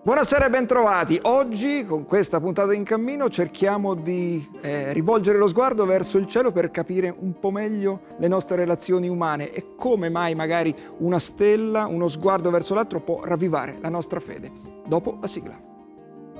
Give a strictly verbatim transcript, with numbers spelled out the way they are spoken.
Buonasera e bentrovati. Oggi, con questa puntata in cammino, cerchiamo di eh, rivolgere lo sguardo verso il cielo per capire un po' meglio le nostre relazioni umane e come mai magari una stella, uno sguardo verso l'altro può ravvivare la nostra fede. Dopo la sigla.